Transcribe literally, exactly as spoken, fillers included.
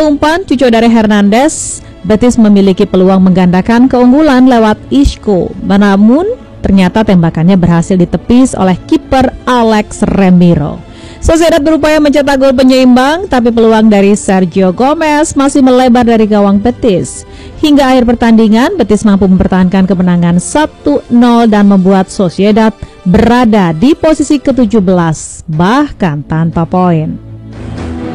Bola umpan cucu dari Hernandez, Betis memiliki peluang menggandakan keunggulan lewat Isco, namun ternyata tembakannya berhasil ditepis oleh kiper Alex Remiro. Sociedad berupaya mencetak gol penyeimbang, tapi peluang dari Sergio Gomez masih melebar dari gawang Betis. Hingga akhir pertandingan, Betis mampu mempertahankan kemenangan satu nol dan membuat Sociedad berada di posisi ketujuh belas, bahkan tanpa poin.